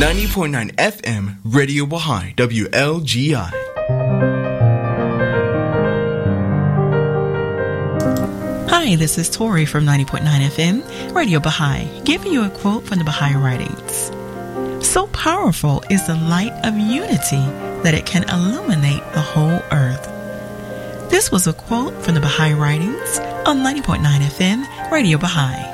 90.9 FM, Radio Baha'i, WLGI. Hi, this is Tori from 90.9 FM, Radio Baha'i, giving you a quote from the Baha'i writings. So powerful is the light of unity that it can illuminate the whole earth. This was a quote from the Baha'i writings on 90.9 FM, Radio Baha'i.